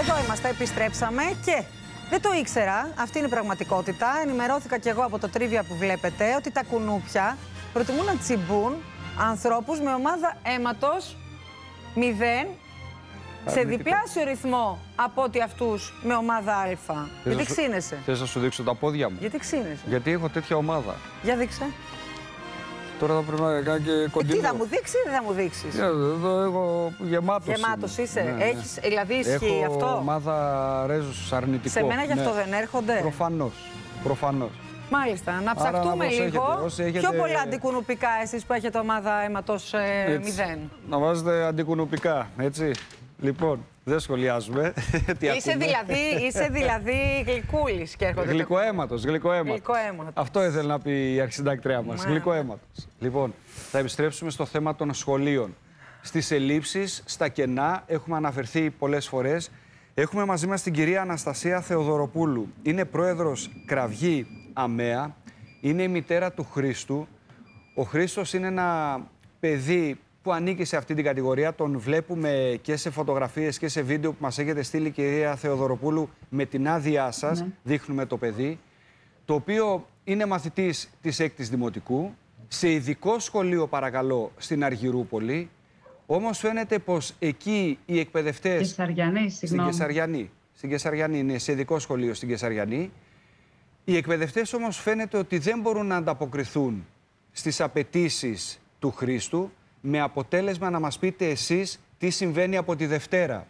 Εδώ είμαστε, επιστρέψαμε και δεν το ήξερα, αυτή είναι η πραγματικότητα. Ενημερώθηκα κι εγώ από το τρίβια που βλέπετε ότι τα κουνούπια προτιμούν να τσιμπούν ανθρώπους με ομάδα αίματος 0 σε διπλάσιο ρυθμό από ότι αυτούς με ομάδα Α. Γιατί ξύνεσαι? Θες να σου δείξω τα πόδια μου? Γιατί ξύνεσαι? Γιατί έχω τέτοια ομάδα. Για δείξε. Τώρα θα πρέπει να κάνω και κοντινό. Τι θα μου δείξει ή δεν θα μου δείξεις? Εδώ έχω γεμάτος. Γεμάτος είσαι. Ναι, Έχεις, δηλαδή ισχύει έχω αυτό? Έχω ομάδα ρέζους αρνητικό. Σε μένα γι' αυτό δεν έρχονται. Προφανώς. Μάλιστα. Να ψαχτούμε λίγο. Πιο πολλά αντικουνουπικά εσείς που έχετε ομάδα αίματος 0. Να βάζετε αντικουνουπικά, έτσι. Λοιπόν, δεν σχολιάζουμε. Είσαι δηλαδή γλυκούλης και έρχονται. Γλυκοαίματος. Αυτό ήθελε να πει η αρχισυντάκτριά μας. Γλυκοαίματος. Λοιπόν, θα επιστρέψουμε στο θέμα των σχολείων. Στις ελλείψεις, στα κενά, έχουμε αναφερθεί πολλές φορές. Έχουμε μαζί μας την κυρία Αναστασία Θεοδωροπούλου. Είναι πρόεδρος Κραυγή ΑΜΕΑ. Είναι η μητέρα του Χρήστου. Ο Χρήστος είναι ένα παιδί που ανήκει σε αυτή την κατηγορία. Τον βλέπουμε και σε φωτογραφίες και σε βίντεο που μας έχετε στείλει, κυρία Θεοδωροπούλου, με την άδειά σας. Ναι. Δείχνουμε το παιδί, το οποίο είναι μαθητής της 6ης Δημοτικού, σε ειδικό σχολείο, παρακαλώ, στην Αργυρούπολη. Όμως φαίνεται πως εκεί οι εκπαιδευτές... Στην Κεσαριανή, είναι σε ειδικό σχολείο στην Κεσαριανή. Οι εκπαιδευτές όμως φαίνεται ότι δεν μπορούν να ανταποκριθούν στις απαιτήσεις του Χρήστου, με αποτέλεσμα να μας πείτε εσείς τι συμβαίνει από τη Δευτέρα.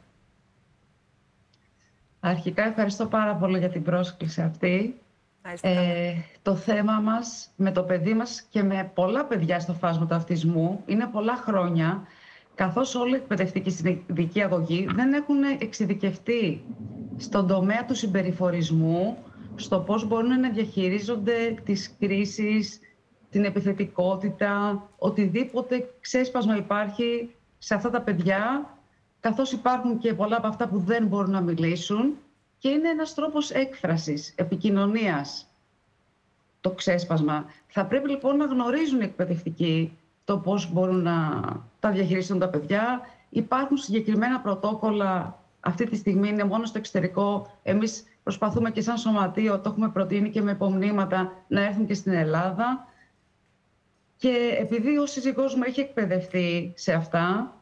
Αρχικά ευχαριστώ πάρα πολύ για την πρόσκληση αυτή. Το θέμα μας με το παιδί μας και με πολλά παιδιά στο φάσμα του αυτισμού είναι πολλά χρόνια, καθώς όλοι οι εκπαιδευτικοί στην ειδική αγωγή δεν έχουν εξειδικευτεί στον τομέα του συμπεριφορισμού, στο πώς μπορούν να διαχειρίζονται τις κρίσεις, την επιθετικότητα, οτιδήποτε ξέσπασμα υπάρχει σε αυτά τα παιδιά, καθώς υπάρχουν και πολλά από αυτά που δεν μπορούν να μιλήσουν και είναι ένας τρόπος έκφρασης, επικοινωνίας το ξέσπασμα. Θα πρέπει λοιπόν να γνωρίζουν οι εκπαιδευτικοί το πώς μπορούν να τα διαχειριστούν τα παιδιά. Υπάρχουν συγκεκριμένα πρωτόκολλα, αυτή τη στιγμή είναι μόνο στο εξωτερικό. Εμείς προσπαθούμε και σαν σωματείο, το έχουμε προτείνει και με υπομνήματα, να έρθουν και στην Ελλάδα. Και επειδή ο σύζυγός μου έχει εκπαιδευτεί σε αυτά,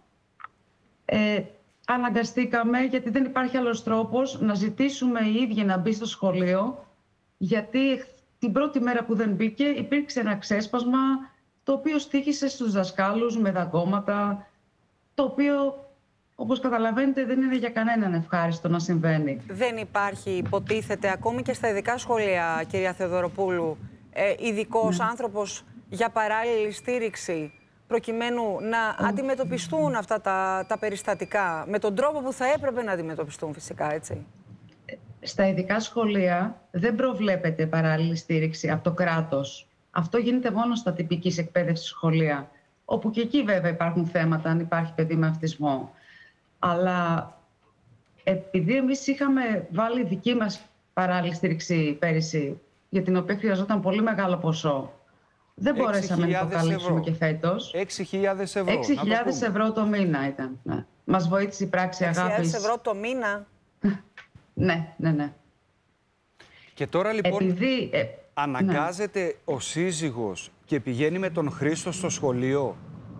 αναγκαστήκαμε, γιατί δεν υπάρχει άλλος τρόπος, να ζητήσουμε οι ίδιοι να μπει στο σχολείο, γιατί την πρώτη μέρα που δεν μπήκε υπήρξε ένα ξέσπασμα το οποίο στοίχησε στους δασκάλους με δαγκώματα, το οποίο, όπως καταλαβαίνετε, δεν είναι για κανέναν ευχάριστο να συμβαίνει. Δεν υπάρχει, υποτίθεται, ακόμη και στα ειδικά σχολεία, κυρία Θεοδωροπούλου, ειδικός άνθρωπος για παράλληλη στήριξη, προκειμένου να αντιμετωπιστούν αυτά τα περιστατικά με τον τρόπο που θα έπρεπε να αντιμετωπιστούν, φυσικά, έτσι. Στα ειδικά σχολεία δεν προβλέπεται παράλληλη στήριξη από το κράτος. Αυτό γίνεται μόνο στα τυπικής εκπαίδευσης σχολεία, όπου και εκεί βέβαια υπάρχουν θέματα, αν υπάρχει παιδί με αυτισμό. Αλλά επειδή εμείς είχαμε βάλει δική μας παράλληλη στήριξη πέρυσι, για την οποία χρειαζόταν πολύ μεγάλο ποσό, δεν μπορέσαμε να το καλύψουμε και φέτος. 6.000 ευρώ. 6.000 ευρώ το μήνα ήταν. Ναι. Μας βοήθησε η πράξη αγάπης. 6.000 ευρώ το μήνα. Ναι. Και τώρα λοιπόν αναγκάζεται ο σύζυγος και πηγαίνει με τον Χρήστο στο σχολείο.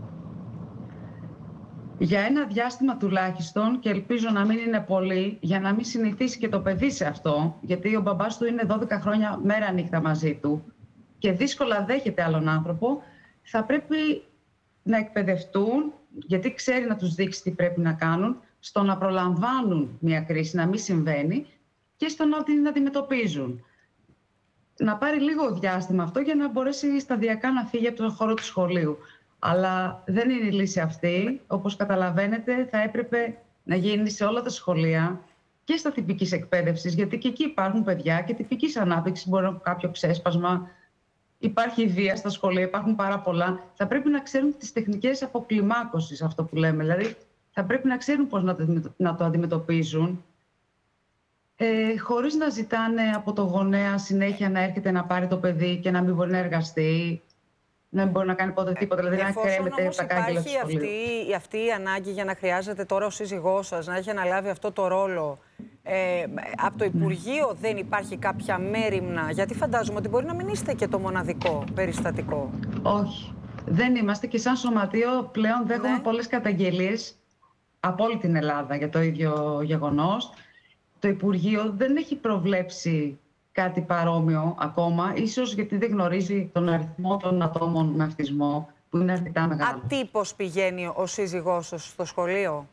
Για ένα διάστημα τουλάχιστον, και ελπίζω να μην είναι πολύ, για να μην συνηθίσει και το παιδί σε αυτό, γιατί ο μπαμπάς του είναι 12 χρόνια μέρα νύχτα μαζί του και δύσκολα δέχεται άλλον άνθρωπο, θα πρέπει να εκπαιδευτούν, γιατί ξέρει να τους δείξει τι πρέπει να κάνουν, στο να προλαμβάνουν μια κρίση, να μην συμβαίνει, και στο να την αντιμετωπίζουν. Να πάρει λίγο διάστημα αυτό για να μπορέσει σταδιακά να φύγει από τον χώρο του σχολείου. Αλλά δεν είναι η λύση αυτή. Όπως καταλαβαίνετε, θα έπρεπε να γίνει σε όλα τα σχολεία και στα τυπικής εκπαίδευσης, γιατί και εκεί υπάρχουν παιδιά και τυπικής ανάπτυξης, μπορεί να έχουν κάποιο ξέσπασμα. Υπάρχει βία στα σχολεία, υπάρχουν πάρα πολλά. Θα πρέπει να ξέρουν τις τεχνικές αποκλιμάκωσης, αυτό που λέμε. Δηλαδή, θα πρέπει να ξέρουν πώς να το αντιμετωπίζουν, χωρίς να ζητάνε από το γονέα συνέχεια να έρχεται να πάρει το παιδί και να μην μπορεί να εργαστεί. να μην μπορεί να κάνει ποτέ τίποτα. Δηλαδή να κρέμεται από τα κάγκελα του σχολείου. Υπάρχει αυτή η ανάγκη για να χρειάζεται τώρα ο σύζυγός σας να έχει αναλάβει αυτό το ρόλο. Από το Υπουργείο δεν υπάρχει κάποια μέριμνα? Γιατί φαντάζομαι ότι μπορεί να μην είστε και το μοναδικό περιστατικό. Όχι. Δεν είμαστε και σαν σωματείο πλέον δέχομαι πολλές καταγγελίες από όλη την Ελλάδα για το ίδιο γεγονός. Το Υπουργείο δεν έχει προβλέψει κάτι παρόμοιο ακόμα, ίσως γιατί δεν γνωρίζει τον αριθμό των ατόμων με αυτισμό, που είναι αρκετά μεγάλο. Ατύπως πηγαίνει ο σύζυγός σας στο σχολείο?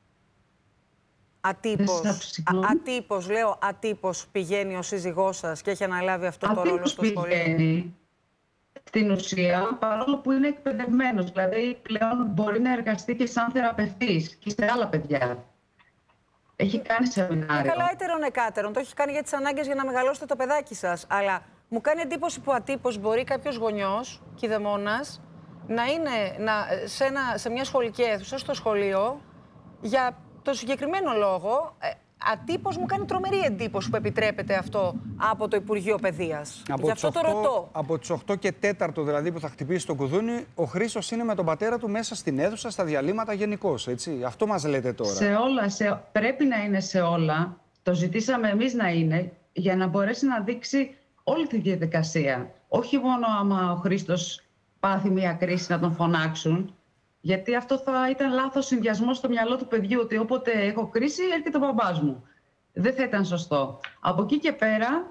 Ατύπως, λέω, ατύπως πηγαίνει ο σύζυγός σας και έχει αναλάβει αυτό το ρόλο στο σχολείο? Πηγαίνει, στην ουσία, παρόλο που είναι εκπαιδευμένος. Δηλαδή, πλέον μπορεί να εργαστεί και σαν θεραπευτής και σε άλλα παιδιά. Έχει κάνει σεμινάριο. Καλά, έτερον εκάτερον. Το έχει κάνει για τις ανάγκες για να μεγαλώσετε το παιδάκι σας. Αλλά μου κάνει εντύπωση που ατύπως μπορεί κάποιος γονιός, κηδεμόνας, να είναι σε μια σχολική αίθουσα, στο σχολείο, για το συγκεκριμένο λόγο. Ατύπως μου κάνει τρομερή εντύπωση που επιτρέπεται αυτό από το Υπουργείο Παιδείας. Γι' αυτό το ρωτώ. Από τις 8 και 4 δηλαδή που θα χτυπήσει το κουδούνι, ο Χρήστος είναι με τον πατέρα του μέσα στην αίθουσα, στα διαλύματα γενικώς, έτσι. Αυτό μας λέτε τώρα. Σε όλα, πρέπει να είναι σε όλα. Το ζητήσαμε εμείς να είναι, για να μπορέσει να δείξει όλη τη διαδικασία. Όχι μόνο άμα ο Χρήστος πάθει μια κρίση να τον φωνάξουν. Γιατί αυτό θα ήταν λάθος συνδυασμός στο μυαλό του παιδιού, ότι όποτε έχω κρίση έρχεται ο μπαμπάς μου. Δεν θα ήταν σωστό. Από εκεί και πέρα,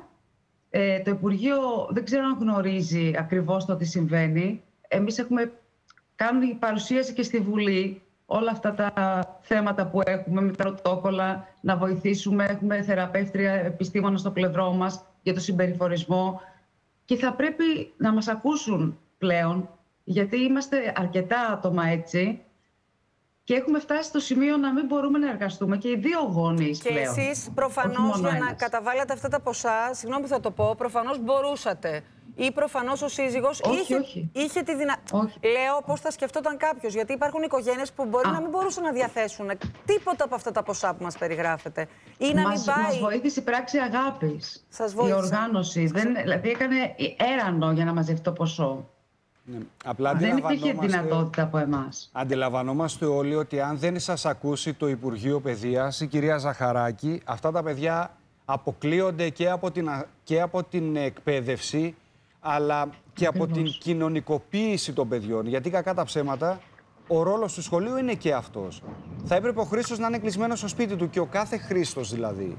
το Υπουργείο δεν ξέρω αν γνωρίζει ακριβώς το τι συμβαίνει. Εμείς έχουμε κάνει παρουσίαση και στη Βουλή όλα αυτά τα θέματα που έχουμε με πρωτόκολλα, να βοηθήσουμε. Έχουμε θεραπεύτρια επιστήμονα στο πλευρό μας για το συμπεριφορισμό. Και θα πρέπει να μας ακούσουν πλέον, γιατί είμαστε αρκετά άτομα έτσι και έχουμε φτάσει στο σημείο να μην μπορούμε να εργαστούμε και οι δύο γονείς πλέον. Και εσείς προφανώς για να καταβάλατε αυτά τα ποσά, συγγνώμη που θα το πω, προφανώς μπορούσατε. Ή προφανώς ο σύζυγος είχε τη δυνατότητα. Λέω πώς θα σκεφτόταν κάποιος, γιατί υπάρχουν οικογένειες που μπορεί να μην μπορούσαν να διαθέσουν τίποτα από αυτά τα ποσά που μας περιγράφετε. Ή να μην πάει. Μας βοήθησε η πράξη αγάπης. Η οργάνωση. Δηλαδή έκανε έρανο για να μαζευτεί το ποσό. Ναι. Απλά δεν υπήρχε δυνατότητα από εμάς. Αντιλαμβανόμαστε όλοι ότι αν δεν σας ακούσει το Υπουργείο Παιδείας, η κυρία Ζαχαράκη, αυτά τα παιδιά αποκλείονται και από την εκπαίδευση, αλλά και από την κοινωνικοποίηση των παιδιών. Γιατί κακά τα ψέματα, ο ρόλος του σχολείου είναι και αυτός. Θα έπρεπε ο Χρήστος να είναι κλεισμένος στο σπίτι του, και ο κάθε Χρήστος δηλαδή.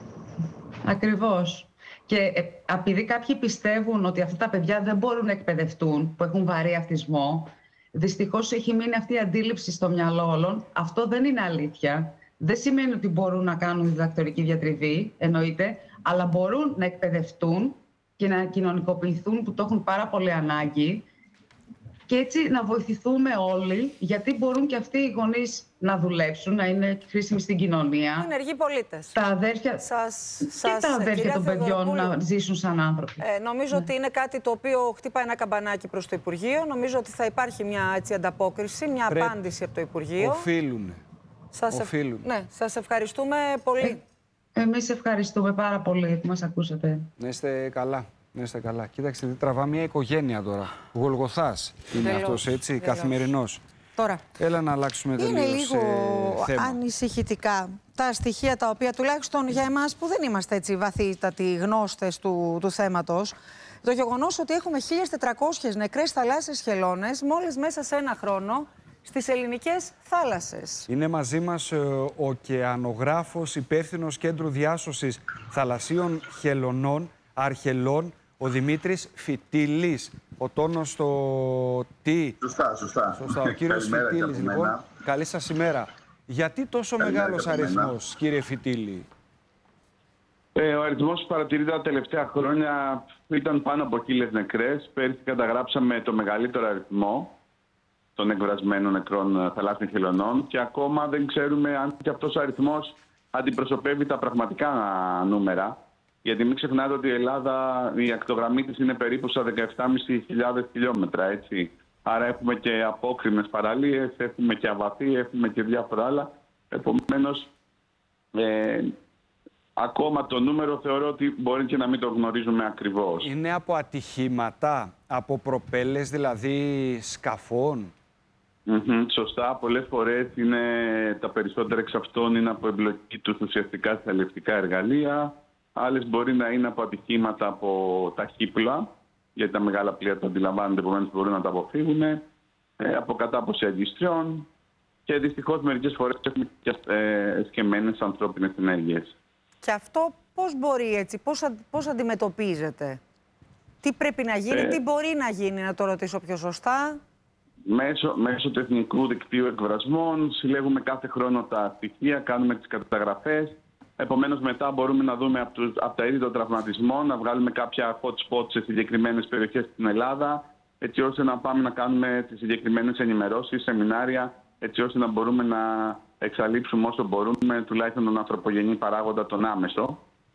Ακριβώς. Και επειδή κάποιοι πιστεύουν ότι αυτά τα παιδιά δεν μπορούν να εκπαιδευτούν, που έχουν βαρύ αυτισμό, δυστυχώς έχει μείνει αυτή η αντίληψη στο μυαλό όλων. Αυτό δεν είναι αλήθεια. Δεν σημαίνει ότι μπορούν να κάνουν διδακτορική διατριβή, εννοείται, αλλά μπορούν να εκπαιδευτούν και να κοινωνικοποιηθούν, που το έχουν πάρα πολύ ανάγκη. Και έτσι να βοηθηθούμε όλοι, γιατί μπορούν και αυτοί οι γονείς να δουλέψουν, να είναι χρήσιμοι στην κοινωνία. Ενεργοί πολίτες. Τα αδέρφια, τα αδέρφια των παιδιών να ζήσουν σαν άνθρωποι. Νομίζω ότι είναι κάτι το οποίο χτυπάει ένα καμπανάκι προς το Υπουργείο. Νομίζω ότι θα υπάρχει μια ανταπόκριση, μια απάντηση από το Υπουργείο. Οφείλουν. Ναι, σας ευχαριστούμε πολύ. Εμείς ευχαριστούμε πάρα πολύ που μας ακούσατε. Να είστε καλά. Να είστε καλά. Κοίταξτε, τραβά μια οικογένεια τώρα. Γολγοθάς είναι αυτός, έτσι, καθημερινός. Τώρα, έλα να αλλάξουμε τελείως είναι λίγο ανησυχητικά τα στοιχεία τα οποία, τουλάχιστον για εμάς που δεν είμαστε έτσι βαθύτατοι γνώστες του θέματος, το γεγονός ότι έχουμε 1.400 νεκρές θαλάσσιες χελώνες μόλις μέσα σε ένα χρόνο στις ελληνικές θάλασσες. Είναι μαζί μας ο ωκεανογράφος υπεύθυνος Κέντρου Διάσωσης Θαλασσίων Χελωνών, Αρχελών, ο Δημήτρης Φιτίλης. Ο τόνος στο τι. Σωστά. Ο κύριος Φιτίλης, λοιπόν. Καλή σας ημέρα. Γιατί τόσο μεγάλος αριθμός, κύριε Φιτίλη? Ο αριθμός που παρατηρείται τα τελευταία χρόνια ήταν πάνω από 1.000 νεκρές. Πέρυσι καταγράψαμε το μεγαλύτερο αριθμό των εκβρασμένων νεκρών θαλάσσιων χελωνών και ακόμα δεν ξέρουμε αν και αυτός ο αριθμός αντιπροσωπεύει τα πραγματικά νούμερα. Γιατί μην ξεχνάτε ότι η Ελλάδα, η ακτογραμμή της είναι περίπου στα 17.500 χιλιόμετρα, έτσι. Άρα έχουμε και απόκρημες παραλίες, έχουμε και αβαθή, έχουμε και διάφορα άλλα. Επομένως, Ακόμα το νούμερο θεωρώ ότι μπορεί και να μην το γνωρίζουμε ακριβώς. Είναι από ατυχήματα, από προπέλες δηλαδή σκαφών? Σωστά. Πολλές φορές τα περισσότερα εξ αυτών είναι από εμπλοκή τους ουσιαστικά στα αλλιευτικά εργαλεία. Άλλες μπορεί να είναι από ατυχήματα από τα χύπλα, γιατί τα μεγάλα πλοία το αντιλαμβάνονται, επομένως μπορούν να τα αποφύγουν, από κατάποση αγκιστριών και δυστυχώς μερικές φορές έχουμε και εσκεμμένες ανθρώπινες ενέργειες. Και αυτό πώς μπορεί έτσι, πώς αντιμετωπίζετε? Τι πρέπει να γίνει, τι μπορεί να γίνει, να το ρωτήσω πιο σωστά? Μέσω του Εθνικού Δικτύου Εκβρασμών συλλέγουμε κάθε χρόνο τα στοιχεία, κάνουμε τις καταγραφές. Επομένως μετά μπορούμε να δούμε από τα είδη των τραυματισμών, να βγάλουμε κάποια hot spots σε συγκεκριμένες περιοχές στην Ελλάδα, έτσι ώστε να πάμε να κάνουμε τις συγκεκριμένες ενημερώσεις, σεμινάρια, έτσι ώστε να μπορούμε να εξαλείψουμε όσο μπορούμε τουλάχιστον τον ανθρωπογενή παράγοντα, τον άμεσο,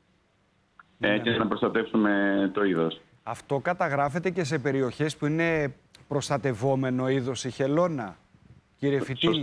και να προστατεύσουμε το είδος. Αυτό καταγράφεται και σε περιοχές που είναι προστατευόμενο είδος η χελώνα, κύριε Φυτίλη?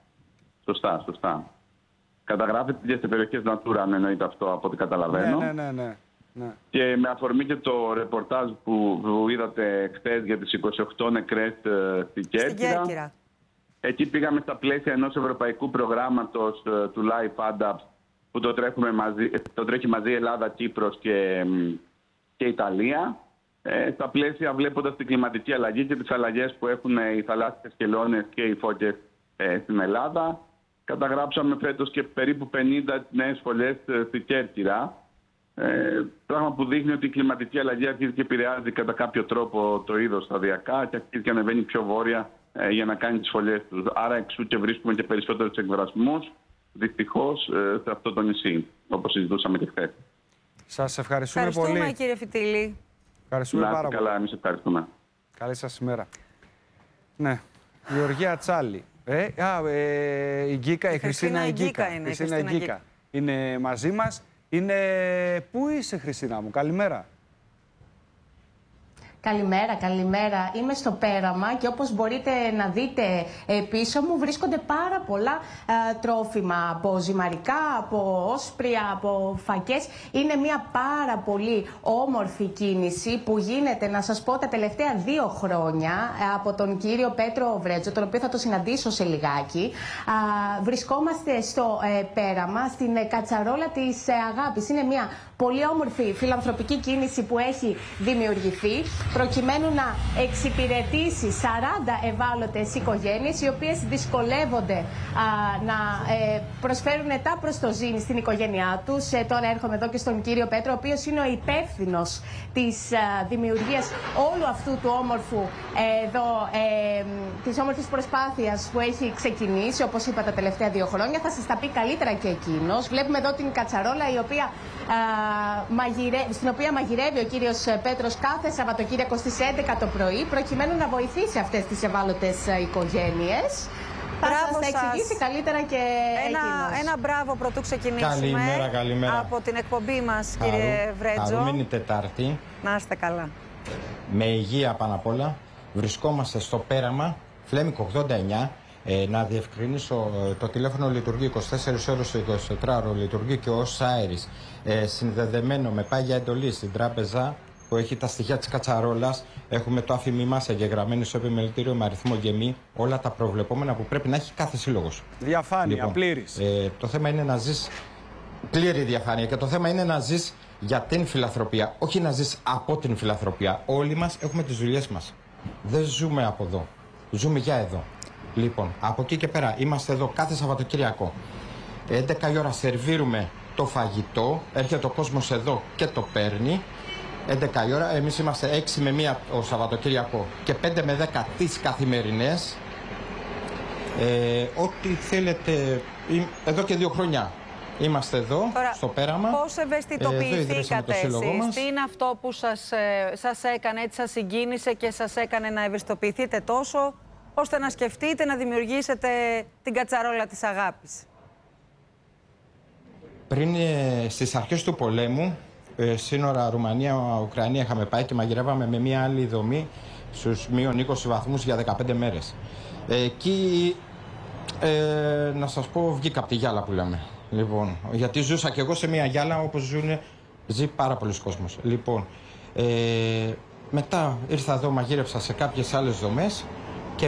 Σωστά. Καταγράφεται και σε περιοχές Natura, αν εννοείται αυτό από ό,τι καταλαβαίνω. Ναι. Και με αφορμή και το ρεπορτάζ που είδατε χθες για τις 28 νεκρές στην Κέρκυρα. Εκεί πήγαμε στα πλαίσια ενός ευρωπαϊκού προγράμματος του Life Adapt, που το τρέχει μαζί Ελλάδα, Κύπρος και Ιταλία. Στα πλαίσια, βλέποντας την κλιματική αλλαγή και τις αλλαγές που έχουν οι θαλάσσιες χελώνες και οι φώκες στην Ελλάδα, καταγράψαμε φέτος και περίπου 50 νέες φωλιές στην Κέρκυρα. Πράγμα που δείχνει ότι η κλιματική αλλαγή αρχίζει και επηρεάζει κατά κάποιο τρόπο το είδος σταδιακά και αρχίζει και ανεβαίνει πιο βόρεια για να κάνει τις φωλιές του. Άρα εξού και βρίσκουμε και περισσότερους εκβρασμούς, δυστυχώς, σε αυτό το νησί, όπως συζητούσαμε και χθες. Σας ευχαριστούμε πολύ. Ευχαριστούμε, κύριε Φυτίλη. Ευχαριστούμε πάρα πολύ. Καλά, εμείς ευχαριστούμε. Καλή σας ημέρα. Ναι, Γεωργία Τσάλη. Η Γκίκα, η Χριστίνα Γκίκα. Είναι μαζί μας. Πού είσαι, Χριστίνα μου? Καλημέρα. Καλημέρα. Είμαι στο πέραμα και όπως μπορείτε να δείτε πίσω μου βρίσκονται πάρα πολλά τρόφιμα από ζυμαρικά, από όσπρια, από φακές. Είναι μια πάρα πολύ όμορφη κίνηση που γίνεται, να σας πω, τα τελευταία 2 χρόνια από τον κύριο Πέτρο Βρέτζο, τον οποίο θα το συναντήσω σε λιγάκι. Βρισκόμαστε στο πέραμα, στην Κατσαρόλα της Αγάπης. Είναι μια πολύ όμορφη φιλανθρωπική κίνηση που έχει δημιουργηθεί προκειμένου να εξυπηρετήσει 40 ευάλωτες οικογένειες οι οποίες δυσκολεύονται να προσφέρουν τα προστοζήνη στην οικογένειά τους. Τώρα έρχομαι εδώ και στον κύριο Πέτρο, ο οποίος είναι ο υπεύθυνος της δημιουργίας όλου αυτού του όμορφου της όμορφης προσπάθειας που έχει ξεκινήσει, όπως είπα, τα τελευταία 2 χρόνια. Θα σας τα πει καλύτερα και εκείνος. Βλέπουμε εδώ την Κατσαρόλα, στην οποία μαγειρεύει ο κύριος Πέτρος κάθε Σαββατοκύριακο στις 11 το πρωί, προκειμένου να βοηθήσει αυτές τις ευάλωτες οικογένειες. Θα σας τα εξηγήσει καλύτερα και εκείνος. Ένα μπράβο πρωτού ξεκινήσουμε. Καλημέρα. Από την εκπομπή μας, κύριε Βρέτζο. Χαρούμενη Τετάρτη. Να είστε καλά. με υγεία πάνω απ' όλα. Βρισκόμαστε στο πέραμα Φλέμικ 89. Να διευκρινίσω, το τηλέφωνο λειτουργεί 24 ώρες το 24ωρο, λειτουργεί και ως αέρης, συνδεδεμένο με πάγια εντολή στην τράπεζα που έχει τα στοιχεία της Κατσαρόλας. Έχουμε το άφημί μας εγγεγραμμένο στο επιμελητήριο με αριθμό γεμή, όλα τα προβλεπόμενα που πρέπει να έχει κάθε σύλλογος. Διαφάνεια, λοιπόν, πλήρης. Το θέμα είναι να ζεις πλήρη διαφάνεια και το θέμα είναι να ζεις για την φιλανθρωπία, όχι να ζεις από την φιλανθρωπία. Όλοι μας έχουμε τις δουλειές μας. Δεν ζούμε από εδώ. Ζούμε για εδώ. Λοιπόν, από εκεί και πέρα είμαστε εδώ κάθε Σαββατοκύριακο. 11 η ώρα σερβίρουμε το φαγητό, έρχεται ο κόσμος εδώ και το παίρνει. 11 η ώρα, εμείς είμαστε 6 με 1 το Σαββατοκύριακο και 5 με 10 τις καθημερινές. Ό,τι θέλετε, εδώ και 2 χρόνια είμαστε εδώ. Τώρα, στο πέραμα. Πώς ευαισθητοποιηθήκατε εσείς, τι είναι αυτό που σας έκανε, έτσι σας συγκίνησε και σας έκανε να ευαισθητοποιηθείτε τόσο, ώστε να σκεφτείτε να δημιουργήσετε την Κατσαρόλα της Αγάπης? Πριν στις αρχές του πολέμου, σύνορα Ρουμανία-Ουκρανία είχαμε πάει και μαγειρεύαμε με μια άλλη δομή στους μείον 20 βαθμούς για 15 μέρες. Εκεί, να σας πω, βγήκα από τη γυάλα που λέμε. Λοιπόν, γιατί ζούσα και εγώ σε μια γυάλα όπως ζει πάρα πολλοί κόσμος. Λοιπόν, μετά ήρθα εδώ, μαγείρεψα σε κάποιες άλλες δομές.